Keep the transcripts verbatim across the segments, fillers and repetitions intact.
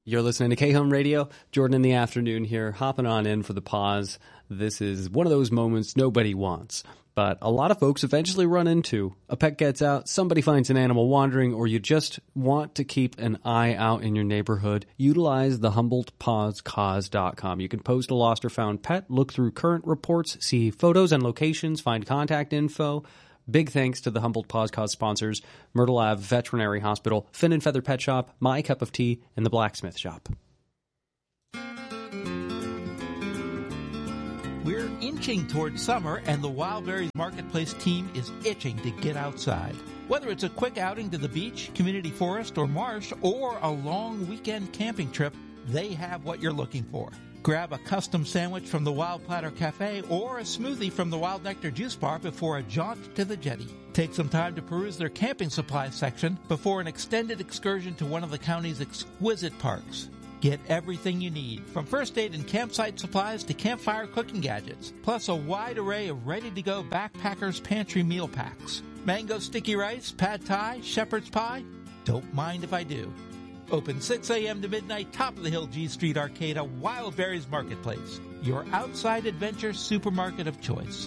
You're listening to K-Home Radio. Jordan in the afternoon here, hopping on in for the pause. This is one of those moments nobody wants, but a lot of folks eventually run into. A pet gets out, somebody finds an animal wandering, or you just want to keep an eye out in your neighborhood. Utilize the Humboldt Paws Cause dot com. You can post a lost or found pet, look through current reports, see photos and locations, find contact info. Big thanks to the Humboldt Paws Cause sponsors, Myrtle Ave Veterinary Hospital, Fin and Feather Pet Shop, My Cup of Tea, and the Blacksmith Shop. We're inching towards summer, and the Wildberries Marketplace team is itching to get outside. Whether it's a quick outing to the beach, community forest, or marsh, or a long weekend camping trip, they have what you're looking for. Grab a custom sandwich from the Wild Platter Cafe or a smoothie from the Wild Nectar Juice Bar before a jaunt to the jetty. Take some time to peruse their camping supplies section before an extended excursion to one of the county's exquisite parks. Get everything you need, from first aid and campsite supplies to campfire cooking gadgets, plus a wide array of ready-to-go backpackers pantry meal packs. Mango sticky rice, pad thai, shepherd's pie? Don't mind if I do. Open six a.m. to midnight, top of the hill G Street Arcade, Wildberries Marketplace, your outside adventure supermarket of choice.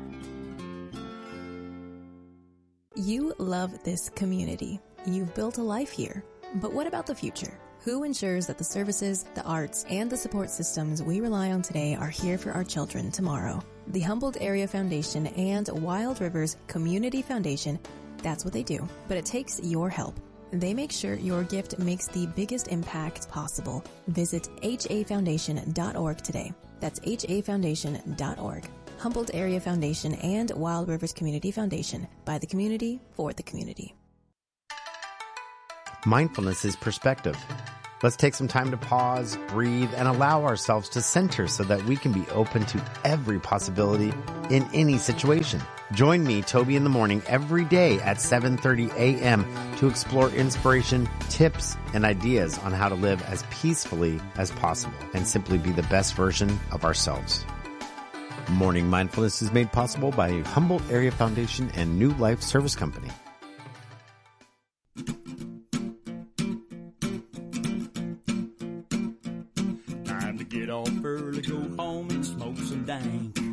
You love this community. You've built a life here. But what about the future? Who ensures that the services, the arts, and the support systems we rely on today are here for our children tomorrow? The Humboldt Area Foundation and Wild Rivers Community Foundation, that's what they do. But it takes your help. They make sure your gift makes the biggest impact possible. Visit H A foundation dot org today. That's H A foundation dot org. Humboldt Area Foundation and Wild Rivers Community Foundation. By the community, for the community. Mindfulness is perspective. Let's take some time to pause, breathe, and allow ourselves to center so that we can be open to every possibility in any situation. Join me, Toby, in the morning every day at seven thirty a.m. to explore inspiration, tips, and ideas on how to live as peacefully as possible and simply be the best version of ourselves. Morning Mindfulness is made possible by Humboldt Area Foundation and New Life Service Company. Time to get off early, go home and smoke some dank.